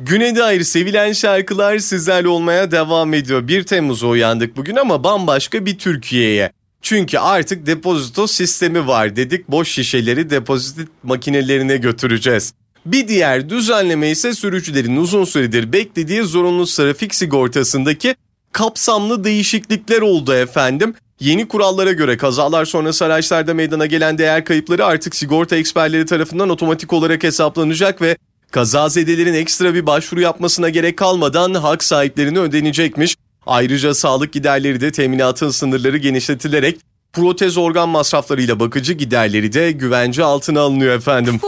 Güne dair sevilen şarkılar sizlerle olmaya devam ediyor. 1 Temmuz'a uyandık bugün ama bambaşka bir Türkiye'ye. Çünkü artık depozito sistemi var dedik. Boş şişeleri depozit makinelerine götüreceğiz. Bir diğer düzenleme ise sürücülerin uzun süredir beklediği zorunlu trafik sigortasındaki kapsamlı değişiklikler oldu efendim. Yeni kurallara göre kazalar sonrası araçlarda meydana gelen değer kayıpları artık sigorta eksperleri tarafından otomatik olarak hesaplanacak ve kazazedelerin ekstra bir başvuru yapmasına gerek kalmadan hak sahiplerine ödenecekmiş. Ayrıca sağlık giderleri de teminatın sınırları genişletilerek protez organ masraflarıyla bakıcı giderleri de güvence altına alınıyor efendim.